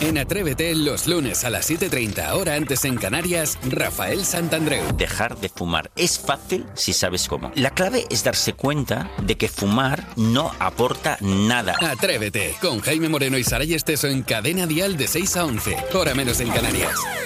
En Atrévete, los lunes a las 7:30, hora antes en Canarias, Rafael Santandreu. Dejar de fumar es fácil si sabes cómo. La clave es darse cuenta de que fumar no aporta nada. Atrévete, con Jaime Moreno y Saray Esteso en Cadena Dial de 6 a 11, hora menos en Canarias.